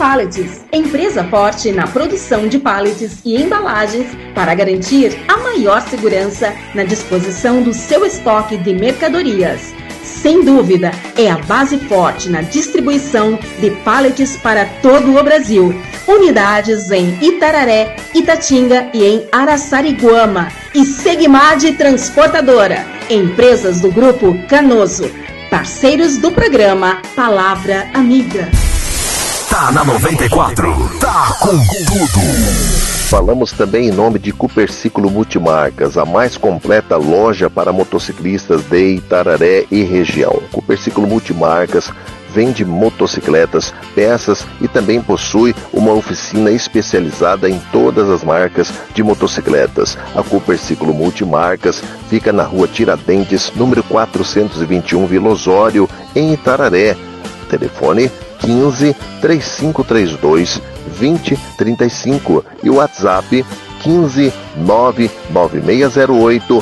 Pallets, empresa forte na produção de pallets e embalagens para garantir a maior segurança na disposição do seu estoque de mercadorias. Sem dúvida, é a base forte na distribuição de pallets para todo o Brasil. Unidades em Itararé, Itatinga e em Araçariguama. E Segmad Transportadora. Empresas do Grupo Canoso. Parceiros do programa Palavra Amiga. Tá na 94. Tá com tudo. Falamos também em nome de Coperciclo Multimarcas, a mais completa loja para motociclistas de Itararé e região. Coperciclo Multimarcas vende motocicletas, peças e também possui uma oficina especializada em todas as marcas de motocicletas. A Coperciclo Multimarcas fica na rua Tiradentes, número 421, Vila Osório, em Itararé. Telefone 15 3532 2035 e o WhatsApp 15 99608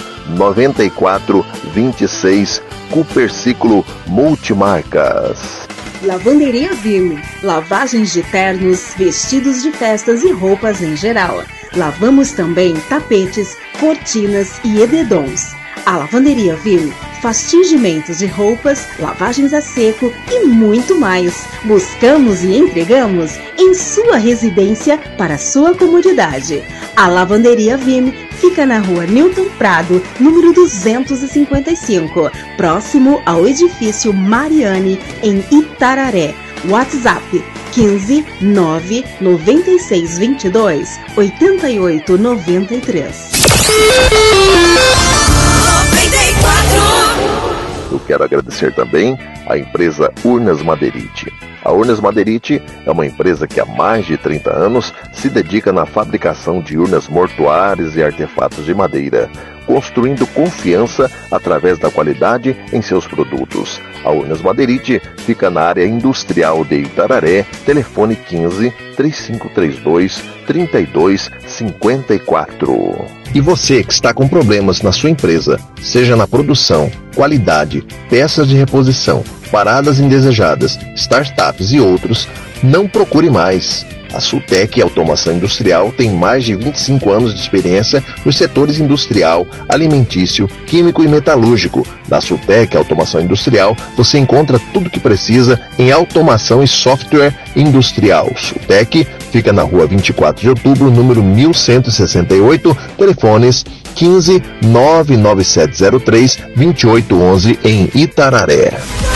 9426. Coperciclo Multimarcas. Lavanderia Vime, lavagens de ternos, vestidos de festas e roupas em geral. Lavamos também tapetes, cortinas e edredons. A Lavanderia Vime faz tingimentos de roupas, lavagens a seco e muito mais. Buscamos e entregamos em sua residência para sua comodidade. A Lavanderia Vime fica na rua Newton Prado, número 255, próximo ao edifício Mariane, em Itararé. WhatsApp 15 9 96 22 88 93. Eu quero agradecer também a empresa Urnas Maderite. A Urnas Maderite é uma empresa que há mais de 30 anos se dedica na fabricação de urnas mortuárias e artefatos de madeira, construindo confiança através da qualidade em seus produtos. A Urnas Maderite fica na área industrial de Itararé, telefone 15 3532 3254. E você que está com problemas na sua empresa, seja na produção, qualidade, peças de reposição, paradas indesejadas, startups e outros, não procure mais. A Sultec Automação Industrial tem mais de 25 anos de experiência nos setores industrial, alimentício, químico e metalúrgico. Na Sultec Automação Industrial, você encontra tudo o que precisa em automação e software industrial. Sultec fica na rua 24 de outubro, número 1168, telefones 15 99703 2811 em Itararé.